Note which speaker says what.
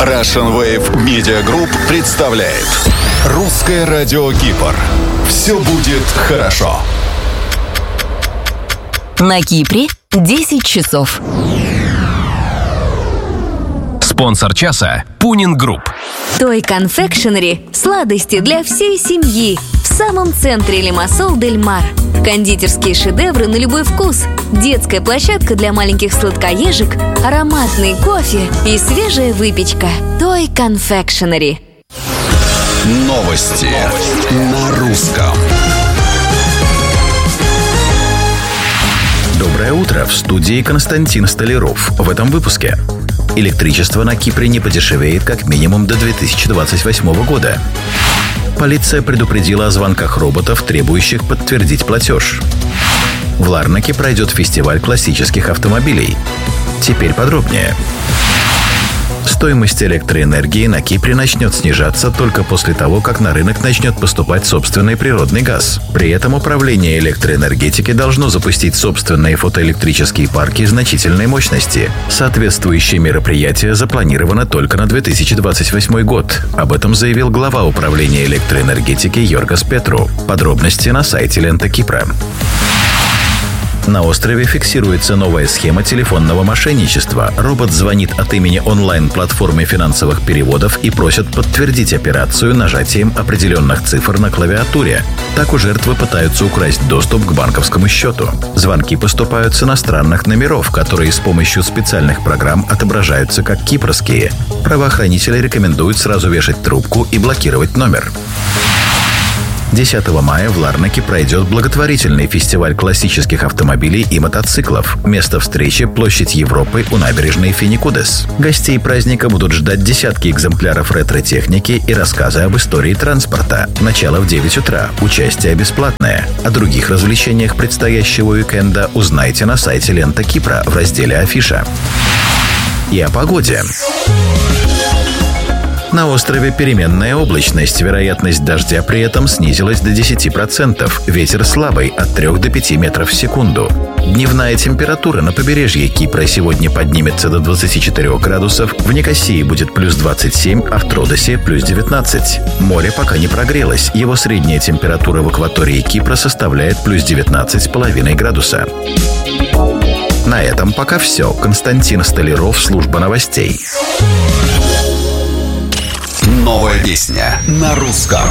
Speaker 1: Russian Wave Media Group представляет Русское радио Кипр. Все будет хорошо.
Speaker 2: На Кипре 10 часов.
Speaker 3: Спонсор часа – Пунин Групп.
Speaker 2: Той Confectionery – сладости для всей семьи. В самом центре Лимассол Дель Мар. Кондитерские шедевры на любой вкус. Детская площадка для маленьких сладкоежек, ароматный кофе и свежая выпечка. Той Confectionery.
Speaker 1: Новости на русском.
Speaker 4: Доброе утро, в студии Константин Столяров. В этом выпуске. Электричество на Кипре не подешевеет как минимум до 2028 года. Полиция предупредила о звонках роботов, требующих подтвердить платеж. В Ларнаке пройдет фестиваль классических автомобилей. Теперь подробнее. Стоимость электроэнергии на Кипре начнет снижаться только после того, как на рынок начнет поступать собственный природный газ. При этом управление электроэнергетики должно запустить собственные фотоэлектрические парки значительной мощности. Соответствующее мероприятие запланировано только на 2028 год. Об этом заявил глава управления электроэнергетики Йоргос Петру. Подробности на сайте Лента Кипра. На острове фиксируется новая схема телефонного мошенничества. Робот звонит от имени онлайн-платформы финансовых переводов и просит подтвердить операцию нажатием определенных цифр на клавиатуре. Так у жертвы пытаются украсть доступ к банковскому счету. Звонки поступают с иностранных номеров, которые с помощью специальных программ отображаются как кипрские. Правоохранители рекомендуют сразу вешать трубку и блокировать номер. 10 мая в Ларнаке пройдет благотворительный фестиваль классических автомобилей и мотоциклов. Место встречи – площадь Европы у набережной Финикудес. Гостей праздника будут ждать десятки экземпляров ретро-техники и рассказы об истории транспорта. Начало в 9 утра. Участие бесплатное. О других развлечениях предстоящего уикенда узнайте на сайте Лента Кипра в разделе «Афиша». И о погоде. На острове переменная облачность, вероятность дождя при этом снизилась до 10%. Ветер слабый от 3 до 5 метров в секунду. Дневная температура на побережье Кипра сегодня поднимется до 24 градусов, в Никосии будет плюс 27, а в Тродосе плюс 19. Море пока не прогрелось, его средняя температура в акватории Кипра составляет плюс 19,5 градуса. На этом пока все. Константин Столяров, служба новостей.
Speaker 1: Новая песня на русском.